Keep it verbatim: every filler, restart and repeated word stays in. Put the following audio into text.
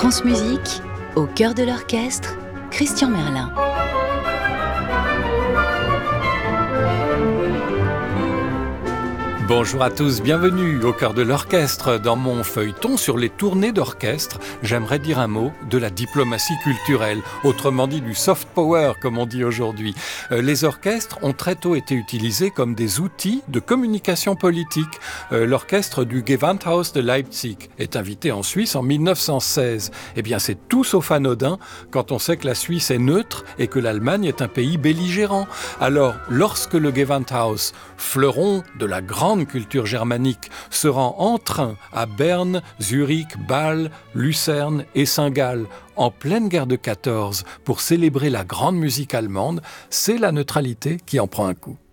France Musique, au cœur de l'orchestre, Christian Merlin. Bonjour à tous, bienvenue au cœur de l'orchestre. Dans mon feuilleton sur les tournées d'orchestre, j'aimerais dire un mot de la diplomatie culturelle, autrement dit du soft power comme on dit aujourd'hui. Euh, les orchestres ont très tôt été utilisés comme des outils de communication politique. Euh, l'orchestre du Gewandhaus de Leipzig est invité en Suisse en mille neuf cent seize. Eh bien c'est tout sauf anodin quand on sait que la Suisse est neutre et que l'Allemagne est un pays belligérant. Alors lorsque le Gewandhaus, fleuron de la grande culture germanique, se rend en train à Berne, Zurich, Bâle, Lucerne et Saint-Gall en pleine guerre de quatorze pour célébrer la grande musique allemande, c'est la neutralité qui en prend un coup.